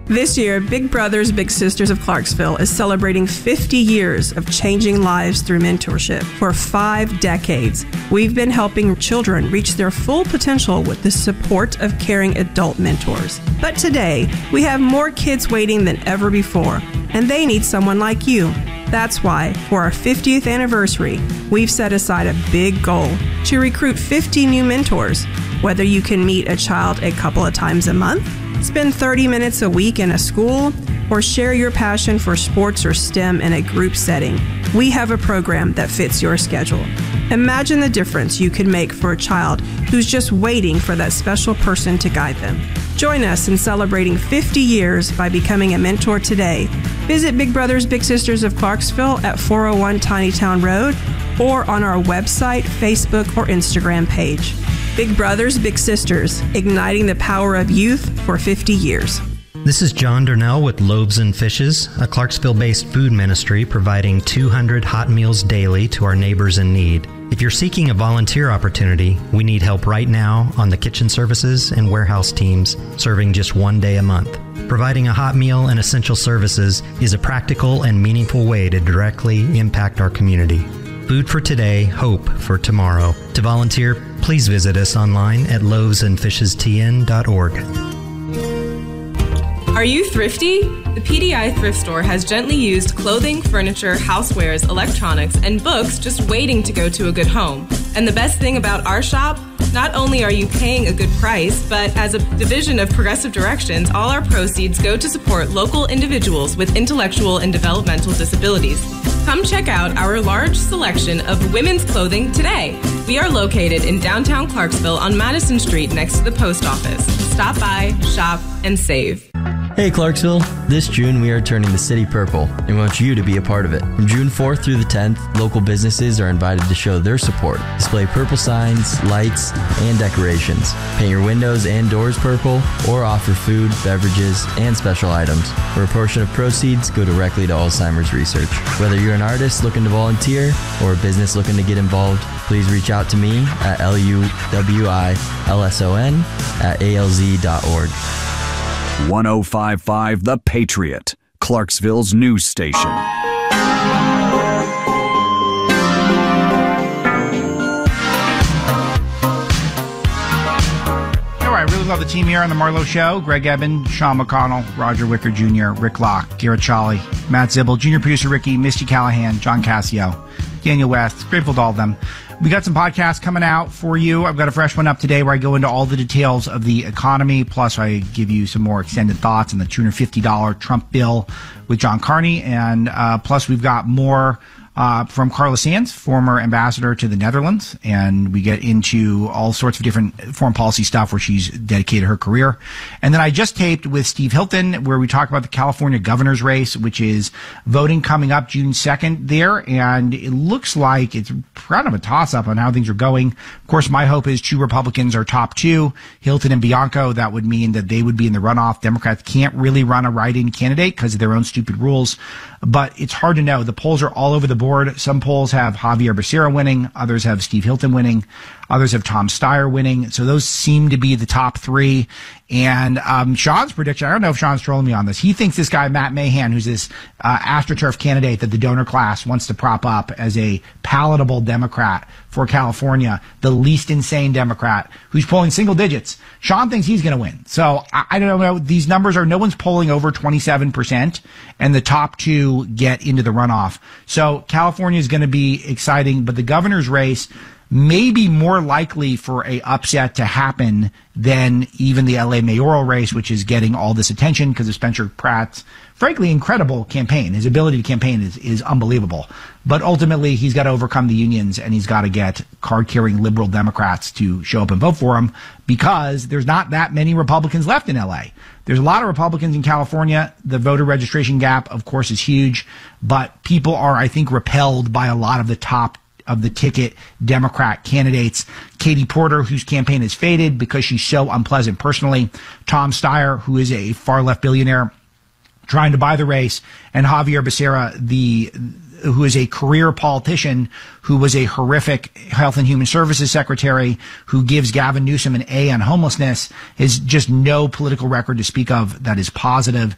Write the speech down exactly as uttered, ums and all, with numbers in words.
This year, Big Brothers Big Sisters of Clarksville is celebrating fifty years of changing lives through mentorship. For five decades, we've been helping children reach their full potential with the support of caring adult mentors. But today, we have more kids waiting than ever before, and they need someone like you. That's why, for our fiftieth anniversary, we've set aside a big goal to recruit fifty new mentors. Whether you can meet a child a couple of times a month, spend thirty minutes a week in a school, or share your passion for sports or STEM in a group setting, we have a program that fits your schedule. Imagine the difference you can make for a child who's just waiting for that special person to guide them. Join us in celebrating fifty years by becoming a mentor today. Visit Big Brothers Big Sisters of Clarksville at four oh one Tiny Town Road or on our website, Facebook, or Instagram page. Big Brothers Big Sisters, igniting the power of youth for fifty years. This is John Durnell with Loaves and Fishes, a Clarksville-based food ministry providing two hundred hot meals daily to our neighbors in need. If you're seeking a volunteer opportunity, we need help right now on the kitchen services and warehouse teams, serving just one day a month. Providing a hot meal and essential services is a practical and meaningful way to directly impact our community. Food for today, hope for tomorrow. To volunteer, please visit us online at loaves and fishes t n dot org. Are you thrifty? The P D I Thrift Store has gently used clothing, furniture, housewares, electronics, and books just waiting to go to a good home. And the best thing about our shop, not only are you paying a good price, but as a division of Progressive Directions, all our proceeds go to support local individuals with intellectual and developmental disabilities. Come check out our large selection of women's clothing today. We are located in downtown Clarksville on Madison Street next to the post office. Stop by, shop, and save. Hey Clarksville, this June we are turning the city purple and we want you to be a part of it. From June fourth through the tenth, local businesses are invited to show their support, display purple signs, lights, and decorations, paint your windows and doors purple, or offer food, beverages, and special items, where a portion of proceeds go directly to Alzheimer's research. Whether you're an artist looking to volunteer or a business looking to get involved, please reach out to me at L U W I L S O N at A L Z dot org. one oh five point five The Patriot, Clarksville's news station. I really love the team here on the Marlowe Show. Greg Eben, Sean McConnell, Roger Wicker Junior, Rick Locke, Garrett Chawley, Matt Zibble, Junior Producer Ricky, Misty Callahan, John Cassio, Daniel West. Grateful to all of them. We got some podcasts coming out for you. I've got a fresh one up today where I go into all the details of the economy, plus I give you some more extended thoughts on the two hundred fifty dollars Trump bill with John Carney, and uh, plus we've got more Uh, from Carla Sands, former ambassador to the Netherlands, and we get into all sorts of different foreign policy stuff where she's dedicated her career. And then I just taped with Steve Hilton, where we talk about the California governor's race, which is voting coming up June second there, and it looks like it's kind of a toss-up on how things are going. Of course, my hope is two Republicans are top two, Hilton and Bianco. That would mean that they would be in the runoff. Democrats can't really run a write-in candidate because of their own stupid rules, but it's hard to know. The polls are all over the board. Some polls have Javier Becerra winning. Others have Steve Hilton winning. Others have Tom Steyer winning. So those seem to be the top three. And um, Sean's prediction, I don't know if Sean's trolling me on this. He thinks this guy, Matt Mahan, who's this uh, AstroTurf candidate that the donor class wants to prop up as a palatable Democrat for California, the least insane Democrat, who's polling single digits. Sean thinks he's going to win. So I, I don't know. These numbers are, no one's polling over twenty-seven percent, and the top two get into the runoff. So California is going to be exciting, but the governor's race may be more likely for a upset to happen than even the L A mayoral race, which is getting all this attention because of Spencer Pratt's, frankly, incredible campaign. His ability to campaign is, is unbelievable. But ultimately, he's got to overcome the unions, and he's got to get card-carrying liberal Democrats to show up and vote for him, because there's not that many Republicans left in L A. There's a lot of Republicans in California. The voter registration gap, of course, is huge, but people are, I think, repelled by a lot of the top of the ticket Democrat candidates. Katie Porter, whose campaign has faded because she's so unpleasant personally. Tom Steyer, who is a far-left billionaire trying to buy the race. And Javier Becerra, the who is a career politician, who was a horrific Health and Human Services secretary, who gives Gavin Newsom an A on homelessness, has just no political record to speak of that is positive.